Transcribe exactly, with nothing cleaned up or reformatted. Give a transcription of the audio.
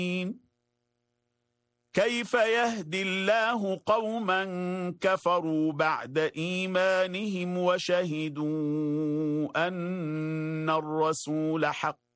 كيف يهدي الله قوما كفروا بعد إيمانهم وشهدوا أن الرسول حق